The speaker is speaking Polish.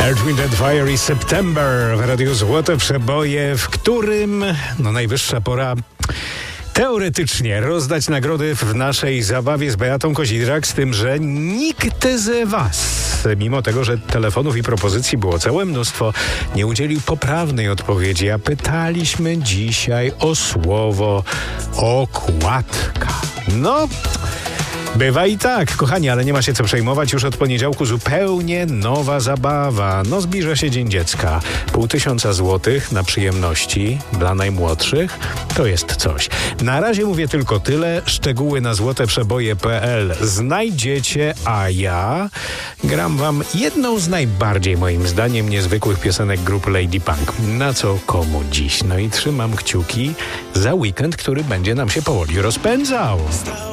Earth, Wind & Fire i September w Radiu Złote Przeboje, w którym najwyższa pora teoretycznie rozdać nagrody w naszej zabawie z Beatą Kozidrak, z tym, że nikt z was, mimo tego, że telefonów i propozycji było całe mnóstwo, nie udzielił poprawnej odpowiedzi, a pytaliśmy dzisiaj o słowo okładka. No... bywa i tak, kochani, ale nie ma się co przejmować. Już od poniedziałku zupełnie nowa zabawa. No, zbliża się Dzień Dziecka. 500 złotych na przyjemności dla najmłodszych to jest coś. Na razie mówię tylko tyle. Szczegóły na złoteprzeboje.pl znajdziecie, a ja gram wam jedną z najbardziej, moim zdaniem, niezwykłych piosenek grupy Lady Punk. Na co komu dziś? No i trzymam kciuki za weekend, który będzie nam się powoli rozpędzał.